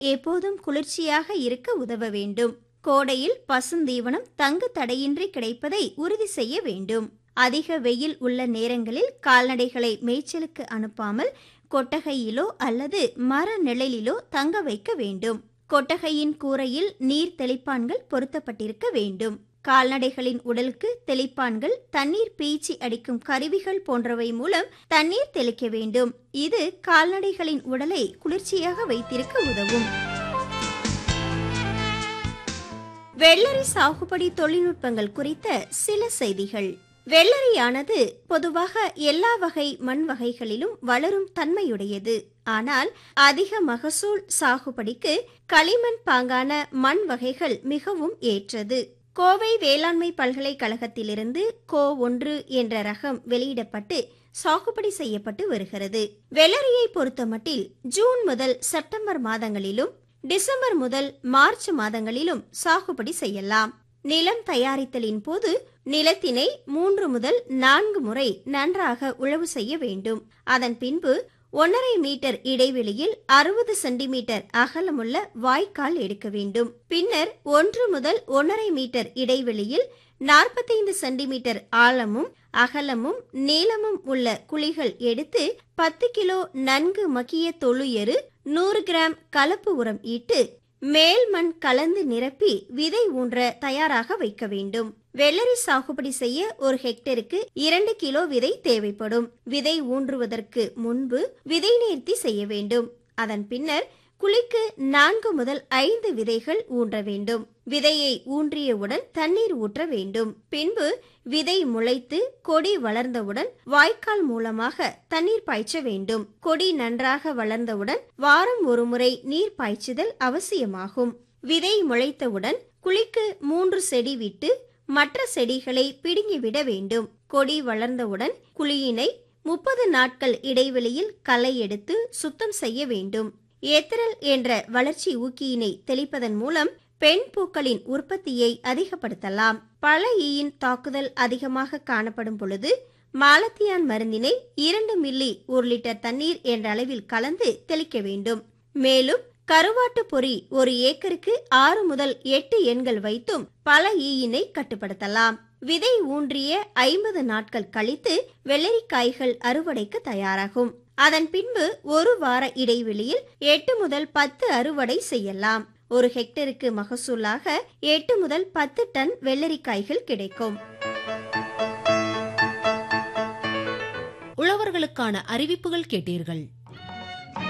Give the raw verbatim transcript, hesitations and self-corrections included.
எப்போதும் குளிர்ச்சியாக இருக்க உதவ வேண்டும். கோடையில் பசுந்தீவனம் தங்கு தடையின்றி கிடைப்பதை உறுதி செய்ய வேண்டும். அதிக வெயில் உள்ள நேரங்களில் கால்நடைகளை மேய்ச்சலுக்கு அனுப்பாமல் கொட்டகையிலோ அல்லது மர நிழலிலோ தங்க வைக்க வேண்டும். கொட்டகையின் கூரையில் நீர் தெளிப்பான்கள் பொருத்தப்பட்டிருக்க வேண்டும். கால்நடைகளின் உடலுக்கு தெளிப்பான்கள், தண்ணீர் பீய்ச்சி அடிக்கும் கருவிகள் போன்றவை மூலம் தண்ணீர் தெளிக்க வேண்டும். இது கால்நடைகளின் உடலை குளிர்ச்சியாக வைத்திருக்க உதவும். வெள்ளரி சாகுபடி தொழில்நுட்பங்கள் குறித்த சில செய்திகள். வெள்ளரியானது பொதுவாக எல்லா வகை மண் வகைகளிலும் வளரும் தன்மையுடையது. ஆனால் அதிக மகசூல் சாகுபடிக்கு களிமண் பாங்கான மண் வகைகள் மிகவும் ஏற்றது. கோவை வேளாண்மை பல்கலைக்கழகத்திலிருந்து கோ ஒன்று என்ற ரகம் வெளியிடப்பட்டு சாகுபடி செய்யப்பட்டு வருகிறது. வெள்ளரியை பொறுத்தமட்டில் ஜூன் முதல் செப்டம்பர் மாதங்களிலும் டிசம்பர் முதல் மார்ச் மாதங்களிலும் சாகுபடி செய்யலாம். நிலம் தயாரித்தலின் போது நிலத்தினை மூன்று முதல் நான்கு முறை நன்றாக உழவு செய்ய வேண்டும். அதன் பின்பு ஒன்றரை மீட்டர் இடைவெளியில் அறுபது சென்டிமீட்டர் அகலமுள்ள வாய்க்கால் எடுக்க வேண்டும். பின்னர் ஒன்று முதல் ஒன்றரை மீட்டர் இடைவெளியில் நாற்பத்தைந்து சென்டிமீட்டர் ஆழமும் அகலமும் நீளமும் உள்ள குழிகள் எடுத்து பத்து கிலோ நன்கு மக்கிய தொழு எரு, நூறு கிராம் கலப்பு உரம் இட்டு மேல் மண் கலந்து நிரப்பி விதை ஊன்ற தயாராக வைக்க வேண்டும். வெள்ளரி சாகுபடி செய்ய ஒரு ஹெக்டருக்கு இரண்டு கிலோ விதை தேவைப்படும். விதை ஊன்றுவதற்கு முன்பு விதை நேர்த்தி செய்ய வேண்டும். அதன் பின்னர் குழிக்கு நான்கு முதல் ஐந்து விதைகள் ஊன்ற வேண்டும். விதையை ஊன்றியவுடன் தண்ணீர் ஊற்ற வேண்டும். பின்பு விதை முளைத்து கொடி வளர்ந்தவுடன் வாய்க்கால் மூலமாக தண்ணீர் பாய்ச்ச வேண்டும். கொடி நன்றாக வளர்ந்தவுடன் வாரம் ஒரு முறை நீர் பாய்ச்சுதல் அவசியமாகும். விதை முளைத்தவுடன் குழிக்கு மூன்று செடி விட்டு மற்ற செடிகளை பிடுங்கிவிட வேண்டும். கொடி வளர்ந்தவுடன் குழியினை முப்பது நாட்கள் இடைவெளியில் களை எடுத்து சுத்தம் செய்ய வேண்டும். ஏத்தரல் என்ற வளர்ச்சி ஊக்கியினை தெளிப்பதன் மூலம் பெண் பூக்களின் உற்பத்தியை அதிகப்படுத்தலாம். பழ ஈயின் தாக்குதல் அதிகமாக காணப்படும் பொழுது மாலத்தியான் மருந்தினை இரண்டு மில்லி ஒரு லிட்டர் தண்ணீர் என்ற அளவில் கலந்து தெளிக்க வேண்டும். மேலும் கருவாட்டு பொறி ஒரு ஏக்கருக்கு ஆறு முதல் எட்டு எண்கள் வைத்தும் பல ஈயினை கட்டுப்படுத்தலாம். விதை ஊன்றிய ஐம்பது நாட்கள் கழித்து வெள்ளரிக்காய்கள் அறுவடைக்கு தயாராகும். அதன் பின்பு ஒரு வார இடைவெளியில் எட்டு முதல் பத்து அறுவடை செய்யலாம். ஒரு ஹெக்டருக்கு மகசூலாக எட்டு முதல் பத்து டன் வெள்ளரிக்காய்கள் கிடைக்கும். உழவர்களுக்கான அறிவிப்புகள் கேட்டீர்கள்.